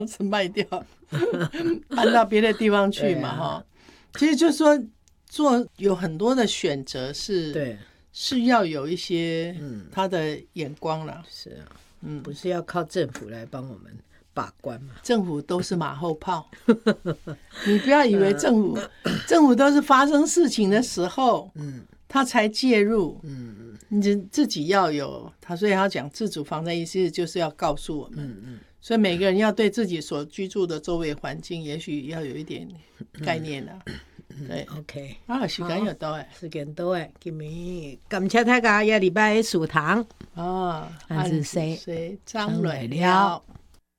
是卖掉搬到别的地方去嘛哈。其实就是说有很多的选择是要有一些他的眼光啦。 是啊，不是要靠政府来帮我们把关嘛？ 政府都是马后炮，你不要以为政府都是发生事情的时候，他才介入，你自己要有他，所以他讲自主防灾意识就是要告诉我们，所以每个人要对自己所居住的周围环境，也许要有一点概念啦。对 ，OK， 时间又到时间到诶，今日感谢大家，下礼拜的食堂案子谁张蕊了。